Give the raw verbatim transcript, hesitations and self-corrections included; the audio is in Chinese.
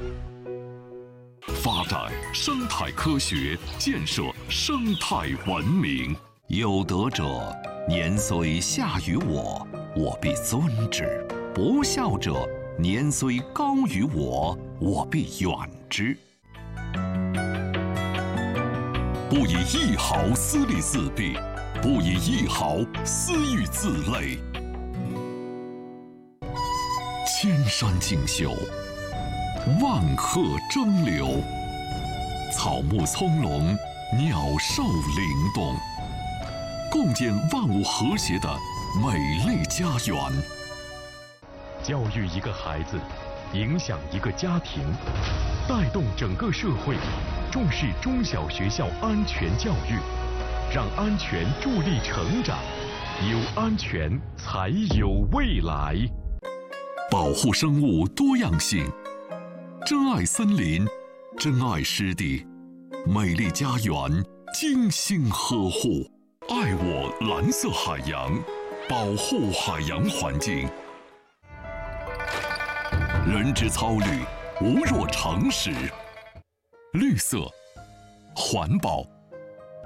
发展生态科学，建设生态文明。 有德者，年虽下于我，我必尊之；不孝者，年虽高于我，我必远之。 不以一毫私利自弊，不以一毫私欲自累。千山竞秀，万壑争流，草木葱茏，鸟兽灵动，共建万物和谐的美丽家园。 教育一个孩子，影响一个家庭，带动整个社会，重视中小学校安全教育，让安全助力成长，有安全才有未来。 保护生物多样性，珍爱森林，珍爱湿地，美丽家园精心呵护，爱我蓝色海洋，保护海洋环境。人之操虑，无若常识。绿色、环保、